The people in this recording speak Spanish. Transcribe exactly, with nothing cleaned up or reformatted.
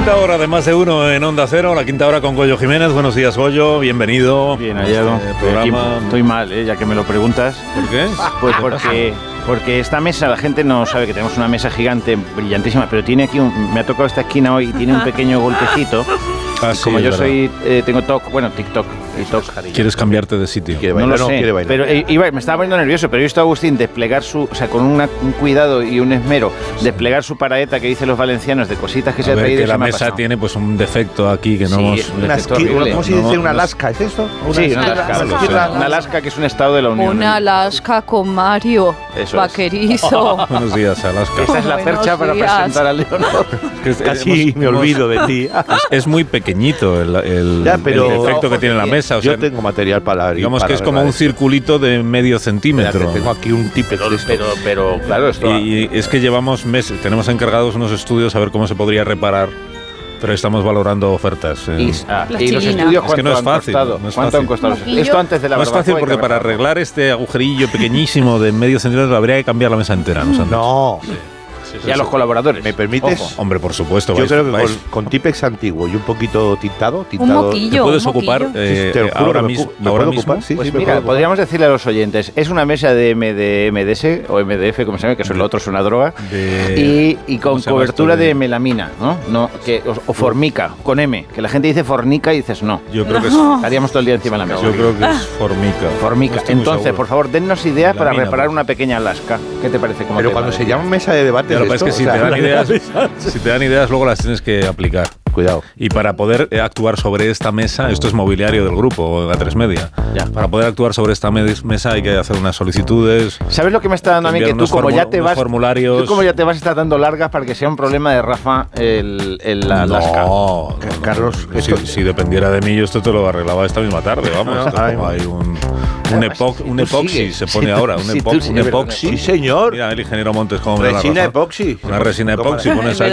Quinta hora de Más de Uno en Onda Cero, la quinta hora con Goyo Jiménez. Buenos días, Goyo, bienvenido. Bien hallado. Eh, programa... Estoy mal, ¿eh? Ya que me lo preguntas. ¿Por qué? Pues porque, porque esta mesa, la gente no sabe que tenemos una mesa gigante, brillantísima, pero tiene aquí un, me ha tocado esta esquina hoy y tiene un pequeño golpecito. Ah, y sí, como yo verdad. soy, eh, tengo TOC, bueno, TikTok y TOC. ¿Quieres cambiarte de sitio? Quiere No bailar, lo no, sé, quiere bailar. pero eh, iba, me estaba poniendo nervioso, pero he visto a Agustín desplegar su, o sea, con una, un cuidado y un esmero, desplegar su paraeta que dicen los valencianos de cositas que se A ha ver, traído. que y se la me ha mesa pasado. tiene pues un defecto aquí que no Sí, hemos... es un Una defecto esqui- horrible. ¿Cómo se No, dice? no, ¿Una no. Alaska? ¿Es esto? Sí, una Una Alaska. Alaska. Una, una Alaska que es un estado de la Unión. Una Alaska con Mario Eso es. Vaquerizo. Buenos días, Alaska. Esta es la Buenos percha para días. presentar a Leonor. Que es- Casi hemos- me hemos- olvido de ti. Es, es muy pequeñito el, el, Ya, pero- el efecto que tiene la mesa. O sea, Yo tengo material para... digamos para que es como un arreglar circulito de medio esto. Mira, centímetro. que tengo aquí un tipex de esto. Pero, pero, claro, esto. Y, y es que llevamos meses, tenemos encargados unos estudios a ver cómo se podría reparar, pero estamos valorando ofertas. eh. Y, ah, La y los chilina. estudios, Es que no ¿cuánto es han fácil, costado? no es ¿Cuánto fácil. han costado? Moquillo. Esto antes de la No es fácil barbacoa hay porque que para repararlo. arreglar este agujerillo pequeñísimo de medio centímetro habría que cambiar la mesa entera. ¿No? Sandra? No, Y a los colaboradores. ¿me permites? Ojo. Hombre, por supuesto. Yo vais- creo que vais- con, con tipex antiguo y un poquito tintado, Un tintado moquillo. te puedes un ocupar moquillo. eh, Te lo juro ahora que me mismo. ocu- ¿me Ahora puedo mismo. ocupar? Sí, Pues sí, me mira, puedo ocupar. podríamos decirle a los oyentes, es una mesa de M D M D S o M D F, como se llama, que eso es lo otro, es una droga, De- y, y ¿cómo con se llama cobertura esto de- de melamina, ¿no? no que, o, o formica, con M, que la gente dice fornica y dices no. Yo creo que es, Estaríamos todo el día encima de la mesa. yo creo que es formica. Formica. No estoy muy Entonces, seguro. por favor, dennos ideas para Melamina, reparar por una pequeña Alaska. ¿Qué te parece? Como Pero tema cuando de- se llama mesa de debate Ya, lo que pasa es que si te dan ideas, si te dan ideas, luego las tienes que aplicar. Cuidado. Y para poder eh, actuar sobre esta mesa, esto es mobiliario del grupo, A tres Media. Ya. Para poder actuar sobre esta me- mesa hay que hacer unas solicitudes. ¿Sabes lo que me está dando a mí? enviar Que tú unos como ya formu- te unos vas... formularios. Tú como ya te vas a estar dando largas para que sea un problema de Rafa el, el la Alaska. No, Ca- no, no, Carlos, no, si, esto- si dependiera de mí, yo esto te lo arreglaba esta misma tarde, vamos. No, Esto ay, como no. hay un, un, epox, un tú epoxi, sigues. se pone Sí, ahora, un, sí, epo- tú un sigues, epoxi. Sí, señor. Mira, el ingeniero Montes cómo me da la Resina razón. epoxi. Una resina ¿Cómo? epoxi, pones Es aquí